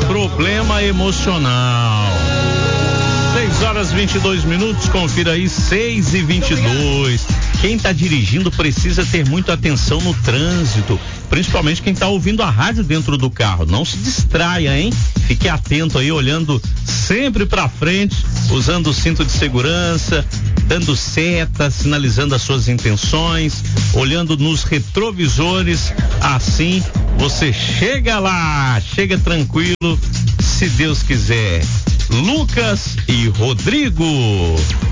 problema emocional. 6h22, confira aí, 6h22. Quem tá dirigindo precisa ter muita atenção no trânsito, principalmente quem tá ouvindo a rádio dentro do carro. Não se distraia, hein? Fique atento aí, olhando sempre pra frente, usando o cinto de segurança, dando seta, sinalizando as suas intenções, olhando nos retrovisores. Assim você chega lá, chega tranquilo, se Deus quiser. Lucas e Rodrigo.